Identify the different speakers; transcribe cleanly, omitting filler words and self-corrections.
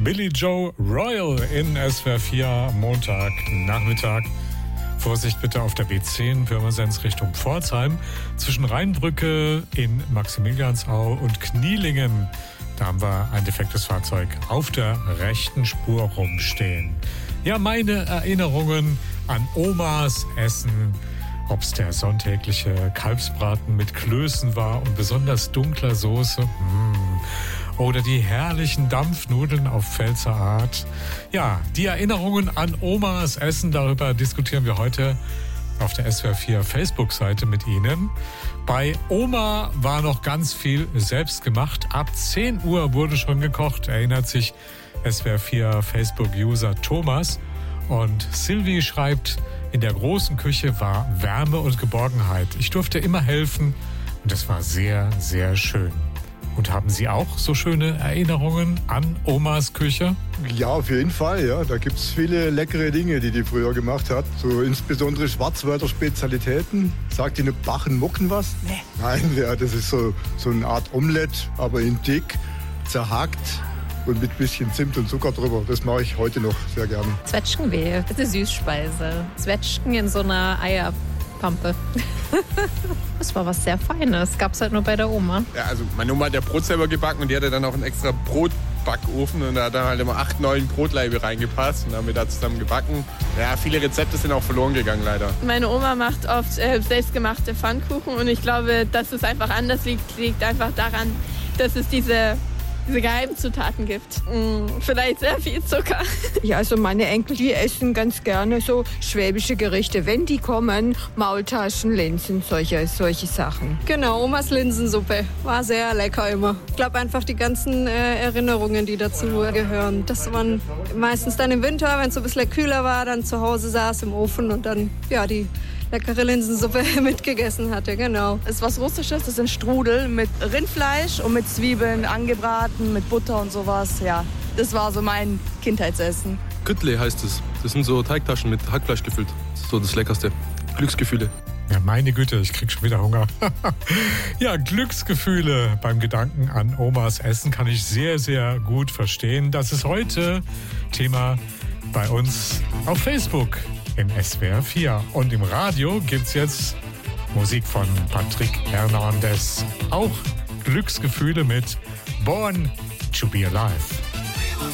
Speaker 1: Billy Joe Royal in SWR 4 Montagnachmittag. Vorsicht bitte auf der B10 Pirmasens Richtung Pforzheim. Zwischen Rheinbrücke in Maximiliansau und Knielingen. Da haben wir ein defektes Fahrzeug auf der rechten Spur rumstehen. Ja, meine Erinnerungen an Omas Essen. Ob es der sonntägliche Kalbsbraten mit Klößen war und besonders dunkler Soße. Oder die herrlichen Dampfnudeln auf Pfälzer Art. Ja, die Erinnerungen an Omas Essen, darüber diskutieren wir heute auf der SWR 4 Facebook-Seite mit Ihnen. Bei Oma war noch ganz viel selbst gemacht. Ab 10 Uhr wurde schon gekocht, erinnert sich SWR 4 Facebook-User Thomas. Und Sylvie schreibt, in der großen Küche war Wärme und Geborgenheit. Ich durfte immer helfen und das war sehr, sehr schön. Und haben Sie auch so schöne Erinnerungen an Omas Küche?
Speaker 2: Ja, auf jeden Fall. Ja. Da gibt es viele leckere Dinge, die früher gemacht hat. So insbesondere Schwarzwälder Spezialitäten. Sagt Ihnen Bachenmucken was?
Speaker 3: Nee.
Speaker 2: Nein, ja, das ist so eine Art Omelette, aber in dick, zerhackt und mit bisschen Zimt und Zucker drüber. Das mache ich heute noch sehr gerne.
Speaker 4: Zwetschgenmehl, das ist eine Süßspeise. Zwetschgen in so einer Eierpampe. Das war was sehr Feines. Gab's halt nur bei der Oma.
Speaker 3: Ja, also meine Oma hat ja Brot selber gebacken und die hatte dann auch einen extra Brotbackofen und da hat dann halt immer 8, 9 Brotlaibe reingepasst und dann haben wir da zusammen gebacken. Ja, viele Rezepte sind auch verloren gegangen leider.
Speaker 5: Meine Oma macht oft selbstgemachte Pfannkuchen und ich glaube, dass es einfach anders liegt einfach daran, dass es diese Geheimzutaten gibt. Vielleicht sehr viel Zucker.
Speaker 6: Ja, also meine Enkel, die essen ganz gerne so schwäbische Gerichte. Wenn die kommen, Maultaschen, Linsen, solche Sachen.
Speaker 7: Genau, Omas Linsensuppe. War sehr lecker immer. Ich glaube einfach die ganzen Erinnerungen, die dazu gehören. Dass man meistens dann im Winter, wenn es so ein bisschen kühler war, dann zu Hause saß im Ofen und dann ja die leckere Linsensuppe mitgegessen hatte, genau.
Speaker 8: Es ist was Russisches, das sind Strudel mit Rindfleisch und mit Zwiebeln angebraten, mit Butter und sowas, ja. Das war so mein Kindheitsessen.
Speaker 9: Küttle heißt es. Das sind so Teigtaschen mit Hackfleisch gefüllt. Das ist so das Leckerste. Glücksgefühle.
Speaker 1: Ja, meine Güte, ich krieg schon wieder Hunger. Ja, Glücksgefühle beim Gedanken an Omas Essen kann ich sehr, sehr gut verstehen. Das ist heute Thema bei uns auf Facebook. Im SWR 4. Und im Radio gibt's jetzt Musik von Patrick Hernandez. Auch Glücksgefühle mit Born to be Alive.